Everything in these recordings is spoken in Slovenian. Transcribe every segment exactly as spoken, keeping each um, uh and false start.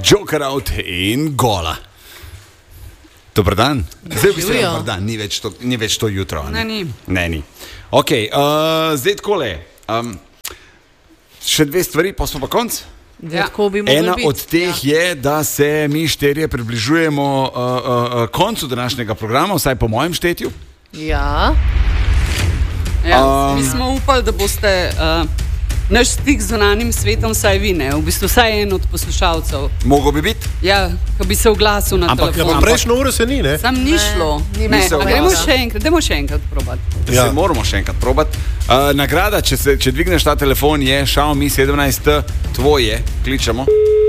Joker out in gola. Dobar dan. Zdaj v bistvu je dobar dan, ni več to, ni več to jutro. Ne, ni. Ne, ni. Ok, uh, zdaj takole. Um, še dve stvari, pa smo pa konc. Ja. Ena od teh ja. je, da se mi štirje približujemo uh, uh, koncu današnjega programa, vsaj po mojem štetju. Ja. Ja, um, mi smo upali, da boste uh, naš stik z zunanjim svetom, vsaj vi ne, v bistvu vsaj en od poslušalcev. Mogo bi biti? Ja, ko bi se oglasil na ampak, telefon. Ampak prejšnjo uro se ni, ne? Sam ni šlo. Ne, ne. ne. Gremo še enkrat, dajmo še enkrat probati. Ja. Se moramo še enkrat probati. Uh, nagrada, če, se, če dvigneš ta telefon, je Xiaomi sedemnajst T, tvoje, kličemo.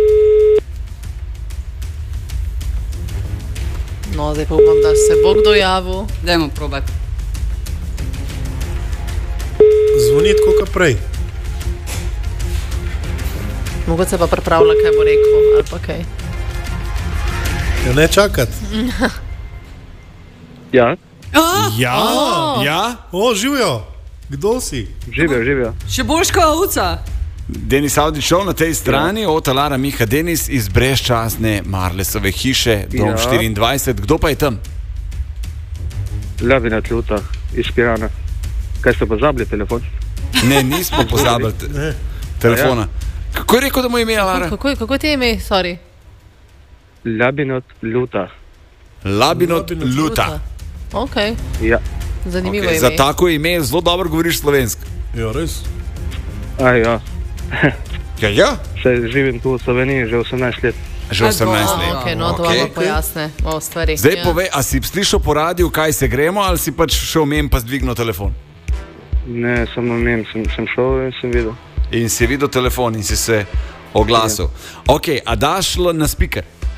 No, zdaj pa upam, da se bo kdo javil. Dajmo probati. Zvoni tako kot prej. Mogoče se pa pripravlja, kaj bo rekel, ali pa kaj. Ja, ne čakati. Ja. Oh! Ja, oh. ja. O, živijo. Kdo si? Živijo, živijo. Še boljš kot ovca. Denis Avdić šel na tej strani, ja. Od Alara Miha Denis iz brezčasne Marlesove hiše, dom ja. štiriindvajset. Kdo pa je tam? Labina Tluta iz Pirana. Kaj ste pozabili telefon? Ne, nismo pozabili te telefona. Ja. Kako je rekel, da mu je ime Alara? Kako, kako ti je ime, sorry? Labinot Luta. Labinot Luta. Ok. Ja. Zanimivo okay, ime. Za tako ime zelo dobro govoriš slovensko. Ja, res. A ja. Ja, ja. Se živim tu v Sloveniji že osemnajst let. Že osemnajst let. Ok, no to okay. vam pojasne o stvari. Zdaj ja. povej, a si slišal po radiju, kaj se gremo, ali si pač šel mem pa zdvignil telefon? Ne, samo mem, sem, sem šel in sem videl. In si videl telefon in si se oglasil. Ja. Ok, a daš na speaker?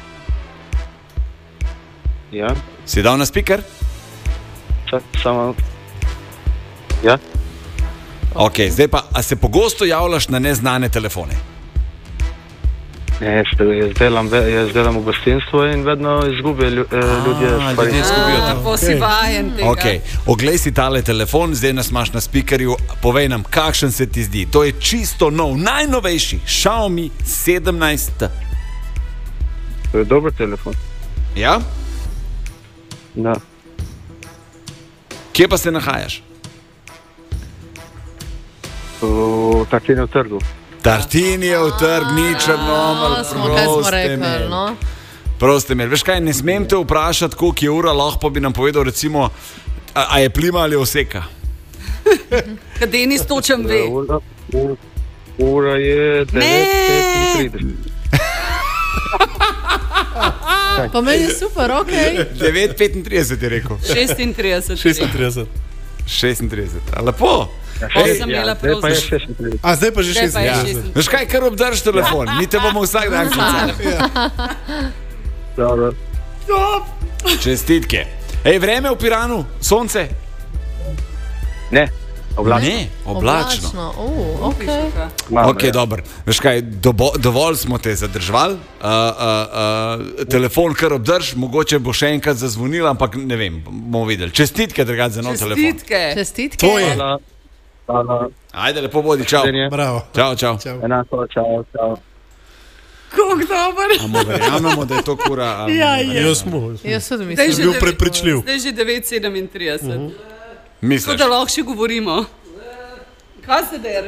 Ja. Si dal na speaker? Čak, samo... Ja. Ok, zdaj pa, a se pogosto javljaš na neznane telefone? Ne, jaz delam, jaz delam v gostinstvu in vedno izgubijo ljudje stvari. Ljudje izgubijo tam. Posivajen tega. Ok, oglej si tale telefon, zdaj nas imaš na speakerju, povej nam, kakšen se ti zdi. To je čisto nov, najnovejši Xiaomi sedemnajst T. To je dober telefon. Ja? Da. Kje pa se nahajaš? V Tartinijev trgu. Tartinijev trg, ni Črnomelj, proste me. No? Proste me. Veš kaj, ne smem te vprašati, koliko je ura, lahko pa bi nam povedal, recimo, a, a je plima ali oseka? Kad Denis točem ve. Ura, ura, ura je devet petintrideset. Pa meni je super, ok. devet petintrideset je rekel. šestintrideset. šestintrideset. šestintrideset. A lepo. Ja, sem imela prav. Zdaj pa je šestintrideset. A zdaj pa že Zdaj pa je šestintrideset. šestintrideset. Veš kaj, kar obdrž telefon, mi te bomo vsak dan klicali. Dobro. Čestitke. Ej, vreme v Piranu, sonce? Ne, oblačno. Ne, oblačno. Oblačno, uh, ok. Malo, Ok, ja. dobro. Veš kaj, dobo, dovolj smo te zadržvali, uh, uh, uh, telefon kar obdrž, mogoče bo še enkrat zazvonil, ampak ne vem, bomo videli. Čestitke, dragati, za nov telefon. Čestitke. Čestitke. To je. Hvala. Hvala. Ajde, lepo bodi, čau. Bravo. Čau, čau. Čau. Enako, čau, čau. Kako dober. Amo verjamemo, da je to kura. ali Ja, ne je. verjamemo? Jaz smo. Jaz tudi Zdaj mislim. že bil devet- prepričljiv. Zdaj že devet sedemintrideset. Uh-huh. Misliš? Tako da lahko še govorimo. Kaj se dereš?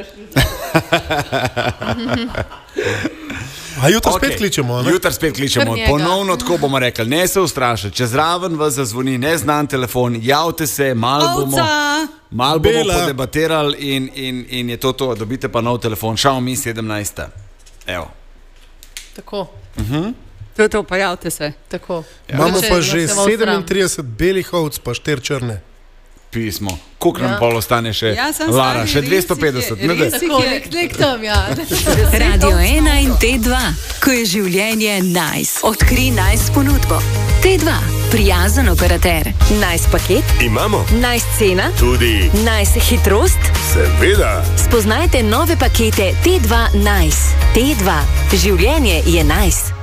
A jutro Ok, spet kličemo, ne? Jutri spet kličemo. Kar njega. Ponovno tako bomo rekli, ne se ustrašiti. Če zraven vas zazvoni neznan telefon, javite se, malo bomo, Ovca! mal bomo Bela. podebatirali in, in, in je to to. Dobite pa nov telefon, Xiaomi sedemnajst. Evo. Tako, To je to, pa javite se. tako. Imamo Če pa da že se malo sram. sedemintrideset belih ovc, pa štiri črne. Pismo. Koliko Ja. nam pol ostane še? Ja, sem Lara, stari, še res dvesto jih petdeset. je, Ne, res da. jih Tako, je. nek, nek tam, ja. Radio ena in T dva, ko je življenje nice. Odkri nice ponudbo. T dva, prijazen operater. Nice paket, Imamo nice cena, tudi, nice hitrost. seveda, Spoznajte nove pakete T dva Nice. T dva, življenje je nice.